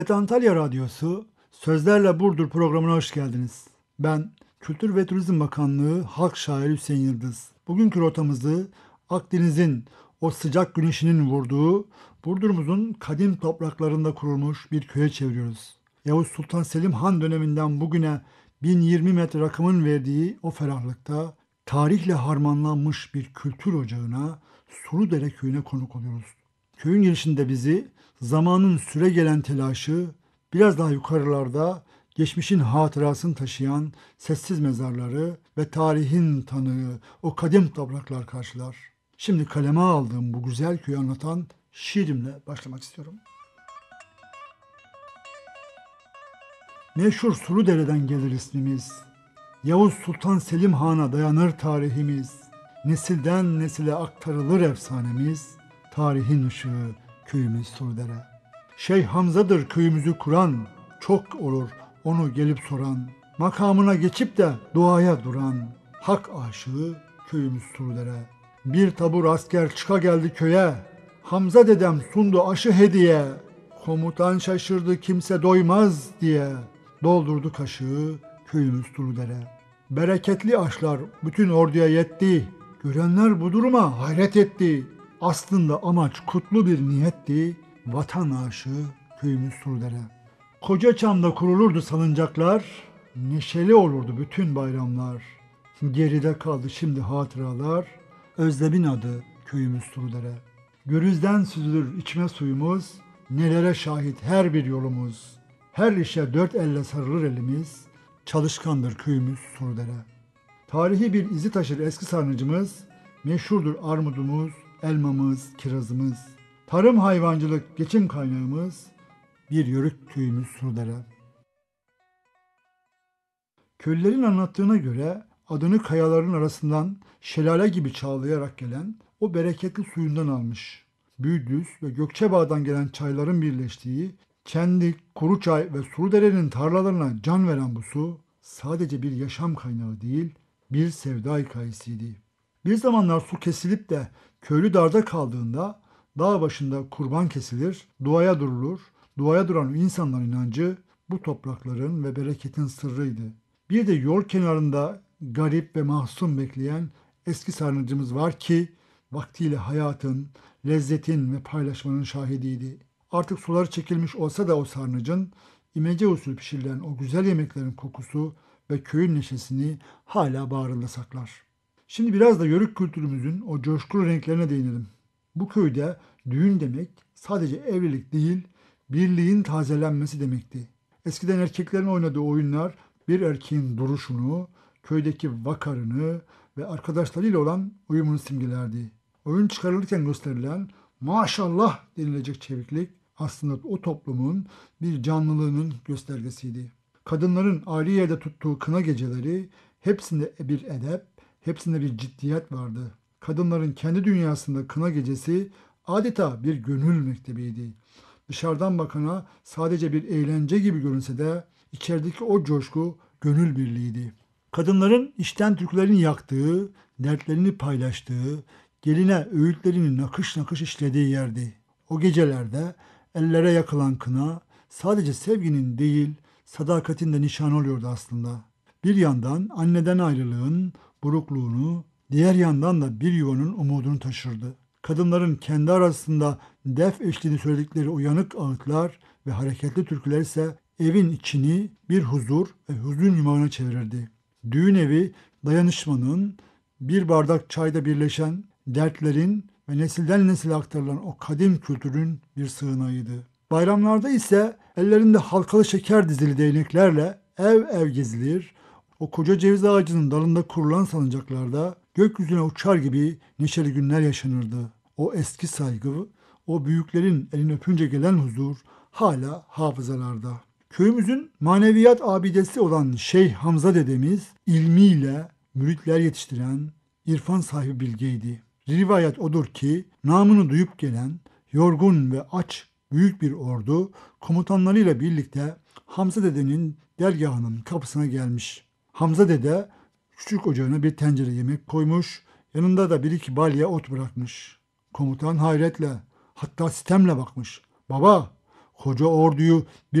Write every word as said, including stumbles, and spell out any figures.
Evet, Antalya Radyosu Sözlerle Burdur programına hoş geldiniz. Ben Kültür ve Turizm Bakanlığı Halk Şairi Hüseyin Yıldız. Bugünkü rotamızı Akdeniz'in o sıcak güneşinin vurduğu Burdur'umuzun kadim topraklarında kurulmuş bir köye çeviriyoruz. Yavuz Sultan Selim Han döneminden bugüne bin yirmi metre rakımın verdiği o ferahlıkta tarihle harmanlanmış bir kültür ocağına Suludere köyüne konuk oluyoruz. Köyün girişinde bizi zamanın süregelen telaşı, biraz daha yukarılarda geçmişin hatırasını taşıyan sessiz mezarları ve tarihin tanığı o kadim topraklar karşılar. Şimdi kaleme aldığım bu güzel köyü anlatan şiirimle başlamak istiyorum. Meşhur Suludere'den gelir ismimiz. Yavuz Sultan Selim Han'a dayanır tarihimiz. Nesilden nesile aktarılır efsanemiz. Tarihin ışığı köyümüz Suludere. Şeyh Hamza'dır köyümüzü kuran. Çok olur onu gelip soran. Makamına geçip de duaya duran. Hak aşığı köyümüz Suludere. Bir tabur asker çıka geldi köye. Hamza dedem sundu aşı hediye. Komutan şaşırdı kimse doymaz diye. Doldurdu kaşığı köyümüz Tuludere. Bereketli aşlar bütün orduya yetti. Görenler bu duruma hayret etti. Aslında amaç kutlu bir niyetti. Vatan aşığı köyümüz Tuludere. Kocaçam'da kurulurdu salıncaklar. Neşeli olurdu bütün bayramlar. Geride kaldı şimdi hatıralar. Özlem'in adı köyümüz Tuludere. Gürüzden süzülür içme suyumuz. Nelere şahit her bir yolumuz. Her işe dört elle sarılır elimiz. Çalışkandır köyümüz Suludere. Tarihi bir izi taşır eski sarnıcımız. Meşhurdur armudumuz, elmamız, kirazımız. Tarım hayvancılık geçim kaynağımız. Bir yörük köyümüz Suludere. Köylülerin anlattığına göre adını kayaların arasından şelale gibi çağlayarak gelen o bereketli suyundan almış. Büyüdüz ve Gökçebağ'dan gelen çayların birleştiği Çendik, Kuruçay ve Suludere'nin tarlalarına can veren bu su sadece bir yaşam kaynağı değil, bir sevda hikayesiydi. Bir zamanlar su kesilip de köylü darda kaldığında dağ başında kurban kesilir, duaya durulur. Duaya duran insanların inancı bu toprakların ve bereketin sırrıydı. Bir de yol kenarında garip ve mahzun bekleyen eski sarnıcımız var ki vaktiyle hayatın, lezzetin ve paylaşmanın şahidiydi. Artık suları çekilmiş olsa da o sarnıcın imece usulü pişirilen o güzel yemeklerin kokusu ve köyün neşesini hala bağrında saklar. Şimdi biraz da yörük kültürümüzün o coşkulu renklerine değinelim. Bu köyde düğün demek sadece evlilik değil, birliğin tazelenmesi demekti. Eskiden erkeklerin oynadığı oyunlar bir erkeğin duruşunu, köydeki vakarını ve arkadaşlarıyla olan uyumunu simgelerdi. Oyun çıkarılırken gösterilen maşallah denilecek çeviklik aslında o toplumun bir canlılığının göstergesiydi. Kadınların ayrı yerde tuttuğu kına geceleri hepsinde bir edep, hepsinde bir ciddiyet vardı. Kadınların kendi dünyasında kına gecesi adeta bir gönül mektebiydi. Dışarıdan bakana sadece bir eğlence gibi görünse de içerideki o coşku gönül birliğiydi. Kadınların içten türkülerini yaktığı, dertlerini paylaştığı, geline öğütlerini nakış nakış işlediği yerdi. O gecelerde ellere yakılan kına sadece sevginin değil, sadakatin de nişanı oluyordu aslında. Bir yandan anneden ayrılığın burukluğunu, diğer yandan da bir yuvanın umudunu taşırdı. Kadınların kendi arasında def eşliğini söyledikleri uyanık ağıtlar ve hareketli türküler ise evin içini bir huzur ve hüzün yumağına çevirirdi. Düğün evi dayanışmanın, bir bardak çayda birleşen dertlerin ve nesilden nesile aktarılan o kadim kültürün bir sığınağıydı. Bayramlarda ise ellerinde halkalı şeker dizili değneklerle ev ev gezilir, o koca ceviz ağacının dalında kurulan salıncaklarda gökyüzüne uçar gibi neşeli günler yaşanırdı. O eski saygı, o büyüklerin elini öpünce gelen huzur hala hafızalarda. Köyümüzün maneviyat abidesi olan Şeyh Hamza dedemiz ilmiyle müritler yetiştiren irfan sahibi bilgeydi. Rivayet odur ki namını duyup gelen yorgun ve aç büyük bir ordu komutanlarıyla birlikte Hamza dedenin dergahının kapısına gelmiş. Hamza dede küçük ocağına bir tencere yemek koymuş, yanında da bir iki balya ot bırakmış. Komutan hayretle, hatta sitemle bakmış. Baba, Koca orduyu bir